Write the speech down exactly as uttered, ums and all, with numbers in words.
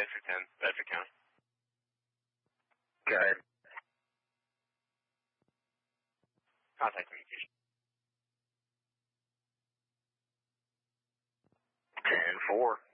District ten, Bedford County. Go ahead. Contact communication. ten four.